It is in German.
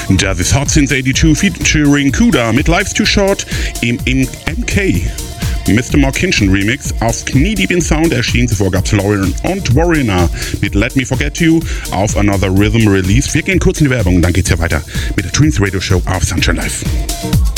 Das ist Hot Since 82 featuring Kuda mit Life's Too Short im MK. Mr. Morkinson Remix auf Kniedeep in Sound erschienen. Zuvor gab's Lauren und Warriner mit Let Me Forget You auf Another Rhythm Release. Wir gehen kurz in die Werbung und dann geht's ja weiter mit der Twins Radio Show auf Sunshine Live.